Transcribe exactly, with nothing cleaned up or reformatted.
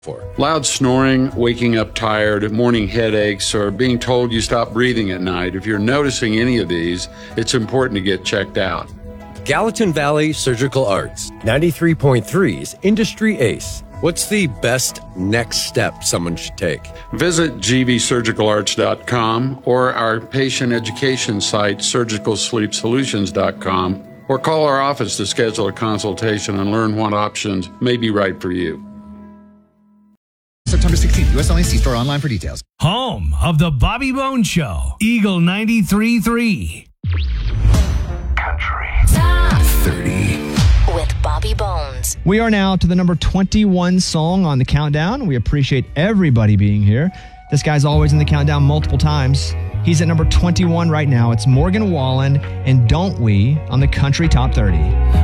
For. Loud snoring, waking up tired, morning headaches, or being told you stop breathing at night. If you're noticing any of these, it's important to get checked out. Gallatin Valley Surgical Arts, ninety-three point three's Industry Ace. What's the best next step someone should take? Visit g v surgical arts dot com or our patient education site, surgical sleep solutions dot com, or call our office to schedule a consultation and learn what options may be right for you. September sixteenth, U S only. See store online for details. Home of the Bobby Bones Show, Eagle ninety-three point three. Country Top thirty. with Bobby Bones. We are now to the number twenty-one song on the countdown. We appreciate everybody being here. This guy's always in the countdown multiple times. He's at number twenty-one right now. It's Morgan Wallen and Don't We on the Country Top thirty.